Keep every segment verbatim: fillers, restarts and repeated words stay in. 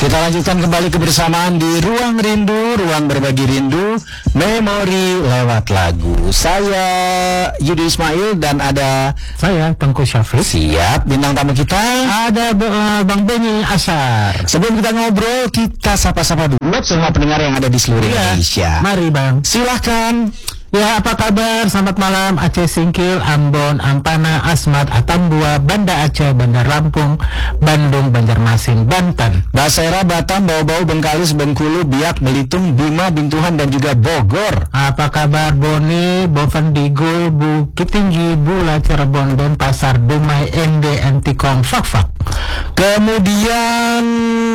Kita lanjutkan kembali kebersamaan di Ruang Rindu, Ruang Berbagi Rindu, Memori lewat lagu. Saya Yudi Ismail dan ada saya Tengku Syafri. Siap, bintang tamu kita ada uh, Bang Beni Asar. Sebelum kita ngobrol, kita sapa-sapa dulu semua pendengar yang ada di seluruh ya, Indonesia. Mari Bang. Silahkan. Ya, apa kabar? Selamat malam Aceh Singkil, Ambon, Ampana, Asmat, Atambua, Banda Aceh, Bandar Lampung, Bandung, Banjarmasin, Banten, Basera, Batam, Bau-Bau, Bengkalis, Bengkulu, Biak, Belitung, Bima, Bintuhan, dan juga Bogor. Apa kabar Bone, Bovendigul, Bukit Tinggi, Bula, Cirebon, Denpasar, Dumai, Ende, Antikong, Fak-Fak. Kemudian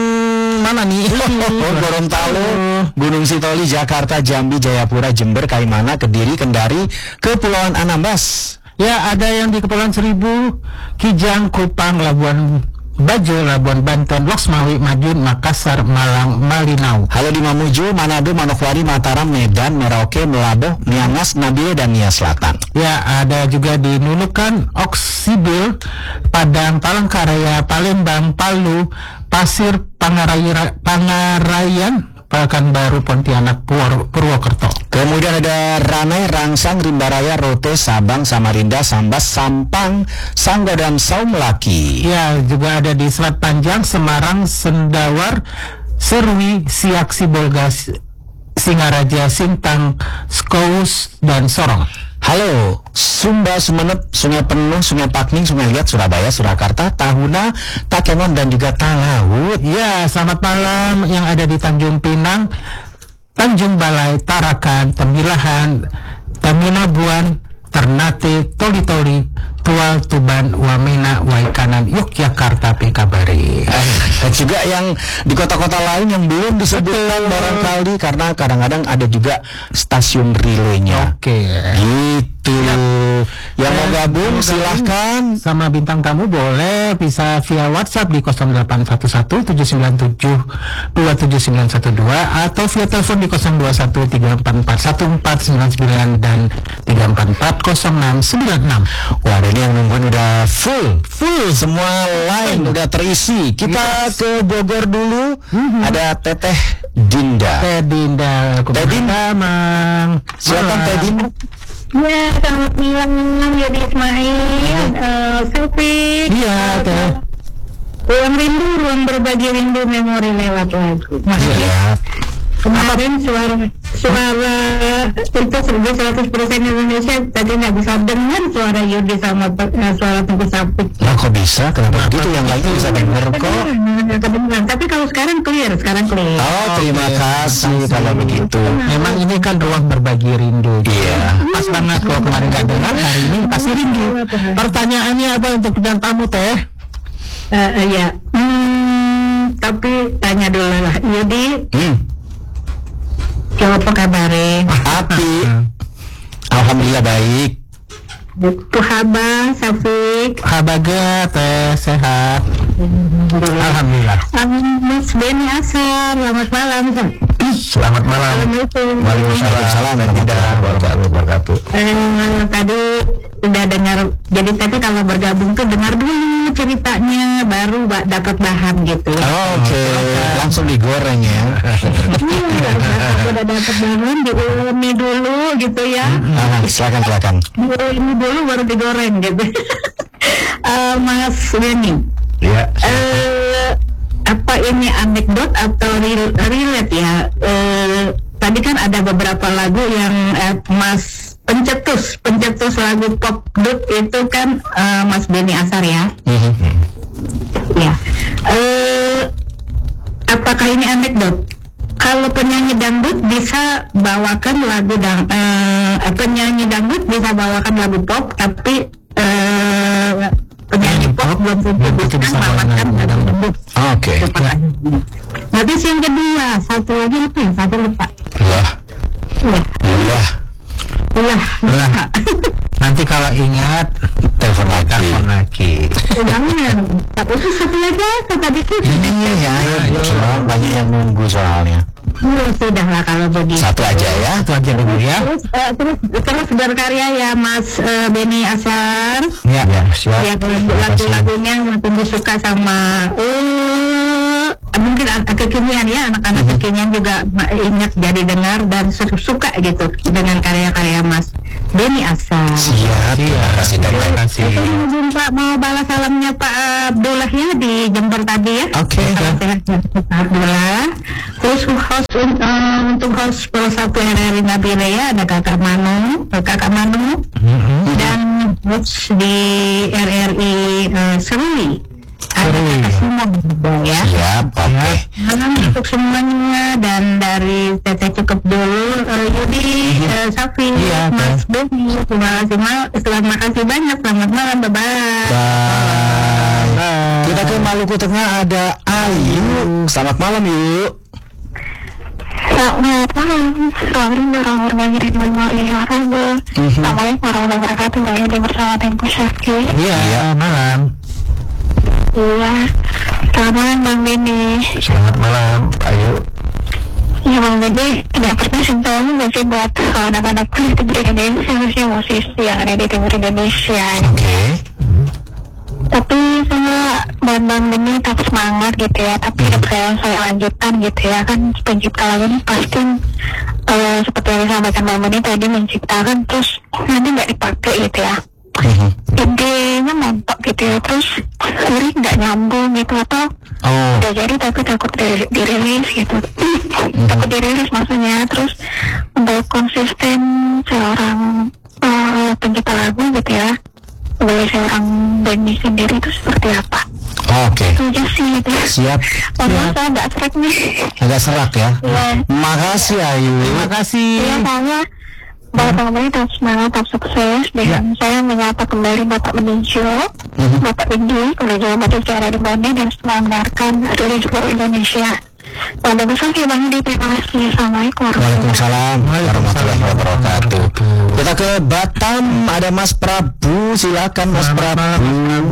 mana nih? Oh, Gorontalo, Gunung Sitoli, Jakarta, Jambi, Jayapura, Jember, Kaimana, Kediri, Kendari, Kepulauan Anambas. Ya, ada yang di Kepulauan Seribu, Kijang, Kupang, Labuan Bajo, Labuan Banten, Loksmawi, Madiun, Makassar, Malang, Malinau. Halo di Mamuju, Manado, Manokwari, Mataram, Medan, Merauke, Melaboh, Miangas, Nabire, dan Nia Selatan. Ya, ada juga di Nunukan, Oksibil, Padang, Palangkaraya, Palembang, Palu, Pasir, Pangaraya, Pangarayan, Pekanbaru, Pontianak, Pur Purwokerto. Kemudian ada Ranai, Rangsang, Rimbaraya, Rote, Sabang, Samarinda, Sambas, Sampang, Sanggo, dan Saumlaki. Ya, juga ada di Selat Panjang, Semarang, Sendawar, Serwi, Siak, Sibolga, Singaraja, Sintang, Skous, dan Sorong. Halo, Sumba, Sumeneb, Sungai Penuh, Sungai Pakning, Sungai Liat, Surabaya, Surakarta, Tahuna, Takengon, dan juga Talaut. Ya, selamat malam yang ada di Tanjung Pinang, Tanjung Balai, Tarakan, Temilahan, Taminabuan, Ternate, Toli-Toli, Tual, Tuban, Wamena, Waikanan, Yogyakarta, P K Bari. Dan juga yang di kota-kota lain yang belum disebutkan barangkali karena kadang-kadang ada juga stasiun relaynya. Oke. Gitu. Yang mau gabung silahkan sama bintang tamu boleh bisa via WhatsApp di nol delapan satu satu tujuh sembilan tujuh dua tujuh sembilan satu dua atau via telepon di nol dua satu tiga empat empat satu empat sembilan sembilan dan tiga empat empat nol enam sembilan enam. Wah, ini yang nungguin udah full, full semua line udah terisi. Kita yes. ke Bogor dulu. Mm-hmm. Ada Teteh Dinda. Teteh Dinda. Teteh Dinda, Mang. Silakan Teteh Dinda. Ya, selamat malam Yudi Ismail, uh, Sofi. Iya, Teh. Ruang Rindu, Ruang Berbagi Rindu, Memori lewat lagu. Iya. Kemarin suara suara itu seribu seratus persen Indonesia tadi nggak bisa dengar suara Yudi sama uh, suara Tengku Sapu. Nah, kok bisa? Kenapa begitu? Yang lain bisa dengar kok. Kedengaran. Tapi kalau sekarang clear, sekarang clear. Oh, terima okay. kasih kalau begitu. Memang ini kan ruang berbagi rindu. Iya. Pas banget kalau kemarin nggak dengar, hari ini pasti rindu. Pertanyaannya apa untuk bidang tamu Teh? Uh, uh, ya. Hmm, tapi tanya dulu lah, Yudi. Hmm. Apa kabarnya? Api. Alhamdulillah baik. Tuh Haba, Safik. Habaga Teh sehat. Alhamdulillah. Mas Beni Asar, selamat malam. Selamat malam. Assalamualaikum. Waalaikumsalam warahmatullahi wabarakatuh. Eh, tadi udah dengar, jadi tadi kalau bergabung tuh dengar dulu ceritanya, baru ba- dapat bahan gitu ya. Oh, oke, okay. Langsung digoreng ya. Iya, udah dapat bahan, diulumi dulu gitu ya. Ah, silakan silakan. Diulumi dulu baru digoreng gitu. uh, Mas Beni. Iya. Uh, apa ini anekdot atau real, relate ya? Uh, tadi kan ada beberapa lagu yang uh, Mas pencetus pencetus lagu pop dut itu kan uh, Mas Beni Asar ya. Mm-hmm. Ya. Uh, apakah ini anekdot? Kalau penyanyi dangdut bisa bawakan lagu dang, uh, penyanyi dangdut bisa bawakan lagu pop, tapi uh, penyanyi pop belum tentu bisa bawakan lagu dangdut. Oke. Nah, terus yang kedua, satu lagi apa ya? Satu lupa. Lah. Iya. Lah. Lah. Lah. Nanti kalau ingat telepon lagi. Telepon lagi. Jangan. Tapi itu satu lagi apa tadi tuh? Ini ya, ya, banyak yang nunggu soalnya. Ya, sudah lah kalau begitu. Satu aja ya. Satu aja dulu ya. Terus, uh, terus, terus berkarya ya Mas uh, Beni Asar. Ya, ya, siap. Ya, lagu-lagunya yang tunggu suka sama uh, mungkin kekinian ya, anak-anak Mhm. kekinian juga ma- ingat jadi dengar dan su- suka gitu dengan karya-karya Mas Benny Asar. Siap, terima kasih Teh. Terima kasih. Oke, izin Pak mau balas salamnya Pak Abdullah ya di Jember tadi ya. Oke. Salam sehat ya Pak Abdullah. Terus host uh, untuk host Pro satu R R I Nabila ya ada Kakak Manu, Kakak Manu dan host di R R I uh, Serui. Ada Serui. Kakak Simon juga ya. Siap, oke. Malam untuk semuanya dan dari Teteh cukup dulu uh, Yudi, uh, Safi, Iya, Mas Benny, terima kasih ma- terima kasih banyak, selamat malam, bye bye. Bye. Kita ke Maluku Tengah ada Ayu. Selamat malam yuk. Selamat malam, selamat rindu orang berbagi di rumah ini Rabu. Assalamualaikum warahmatullahi wabarakatuh. Bagi di bersama Tempo Syafki. Iya, malam. Iya, selamat malam Bang Benny. Selamat malam. Ayo. Ya Bang Benny, tidak pernah simpelnya nggak sih buat anak-anak di timur Indonesia, khususnya musisi yang ada di timur Indonesia. Oke. Tapi saya buat Bang Benny tetap semangat gitu ya. Tapi hidup saya saya lanjutkan gitu ya, kan pencipta lagu ini pasti eh, seperti yang disampaikan Bang Benny tadi menciptakan terus nanti nggak dipakai gitu ya. Intinya mentok gitu ya, terus lirik nggak nyambung gitu atau Oh. udah jadi tapi takut di- dirilis gitu. Takut dirilis maksudnya. Terus untuk konsisten seorang eh, pencipta lagu gitu ya, sebagai seorang Benny sendiri itu seperti apa? Oke. Itu aja sih gitu ya. Siap. Padahal saya nggak serak nih. Agak serak ya. Iya. Makasih Ayu. Terima kasih. Iya, saya Bapak Benny tetap semangat, tetap sukses. Dan saya menyapa kembali Bapak Beninjo, Mhm. Bapak Indi, kalau Jawa Barat secara di Bone dan semangatkan dari seluruh Indonesia. Pada besar ya Bang Indi, terima kasih. Assalamualaikum warahmatullahi Waalaikumsalam warahmatullahi wabarakatuh. Kita ke Batam ada Mas Prabu. Silakan Mas Prabu.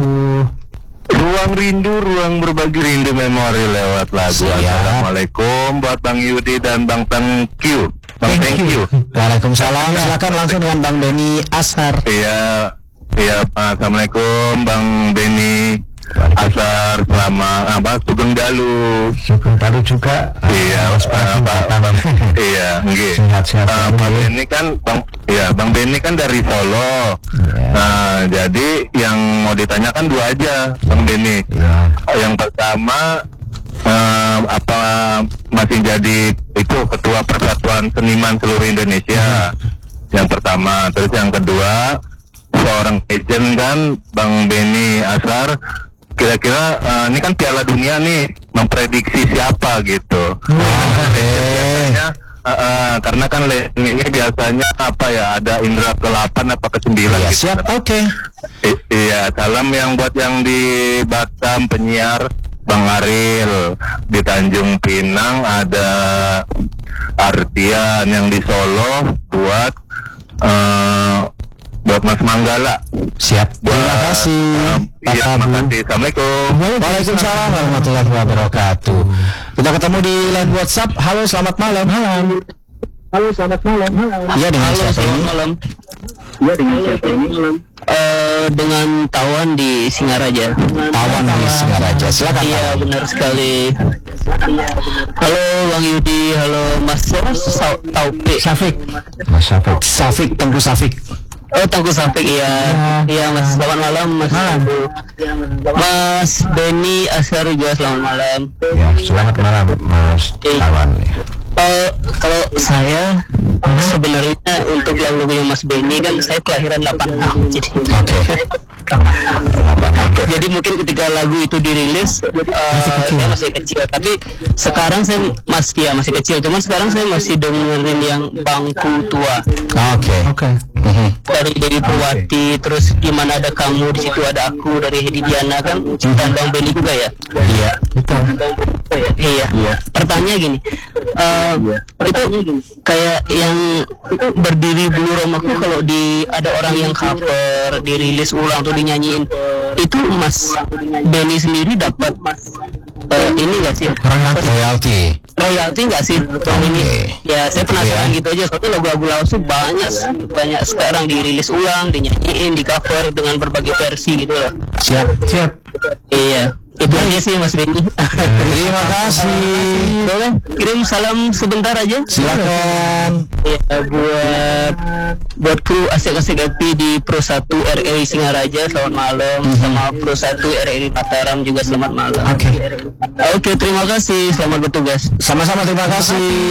Ruang rindu, ruang berbagi rindu memori lewat lagu. Siap. Assalamualaikum buat Bang Yudi dan Bang Thank you. Bang Thank you. Waalaikumsalam. Silakan langsung dengan Bang Benny Ashar. Iya, iya. Assalamualaikum Bang Benny Ashar, selama apa Sugeng Dalu. Sugeng Dalu juga. Iya, Mas Prabu Pak- Pak- Batam. Iya, nggih. Sehat-sehat Ah, selalu, Bang ya. Benny kan Bang ya, Bang Benny kan dari Solo. Iya. Nah, jadi yang mau ditanyakan dua aja, Bang Benny. Iya. Yang pertama, eh, apa masih jadi itu ketua Persatuan Seniman seluruh Indonesia? Yang pertama. Terus yang kedua, seorang legend kan Bang Benny Ashar. Kira-kira eh, ini kan Piala Dunia nih, memprediksi siapa gitu? Biasanya, eh, eh, karena kan legend ini biasanya apa ya, ada indra ke-delapan apa ke-sembilan Iya, gitu. siap. Oke. I- iya, salam yang buat yang di Batam penyiar Bang Aril, di Tanjung Pinang ada Artian, yang di Solo buat eh, buat Mas Manggala. Siap. Buat, Terima kasih. eh, Pak iya, Prabu. makasih. Assalamualaikum. Waalaikumsalam warahmatullahi wabarakatuh. Kita ketemu di line WhatsApp. Halo, selamat malam. Halo. Halo, selamat malam. Iya, dengan siapa ini? malam. Ya, dengan siapa ini? Eh, dengan Tawan di Singaraja. Tawan di Singaraja. Silakan. Iya, Tawan. benar sekali. Halo Bang Yudi, halo Mas Sa- Taufik. Safik. Mas Safik. Safik, Tengku Safik. Oh, Tengku Safik, iya. Iya, Mas. Selamat malam, Mas. Mas Benny Ashar juga selamat malam. Ya, selamat malam Mas Tawan. Eh, kalau saya sebenarnya untuk lagu-lagunya Mas Benny kan saya kelahiran delapan puluh enam, jadi jadi mungkin ketika lagu itu dirilis eh, saya masih kecil, tapi sekarang saya masih ya masih kecil, cuman sekarang saya masih dengerin yang Bangku Tua Oke. Oke. Mhm. dari Dedi Purwati, terus Gimana Ada Kamu, di situ ada Aku dari Hedi Diana, kan ciptaan Bang Benny juga ya. Iya. Iya. Pertanyaan gini, eh, itu kayak yang Berdiri Bulu Romaku, kalau di ada orang yang cover, dirilis ulang atau dinyanyiin, itu Mas Benny sendiri dapat eh, ini nggak sih? Royalty. Royalty nggak sih? Yang ini? Ya saya penasaran gitu aja. Soalnya lagu-lagu Laos tuh banyak, banyak sekarang dirilis ulang, dinyanyiin, di cover dengan berbagai versi gitu loh. Siap. Siap. Iya. Itu aja sih Mas Benny. Terima kasih. Boleh kirim salam sebentar aja. Silakan. Ya, buat buat kru asik-asik Happy di Pro satu R R I Singaraja selamat malam, sama Pro satu R R I Mataram juga selamat malam. Oke. Oke, terima kasih. Selamat bertugas. Sama-sama, terima kasih.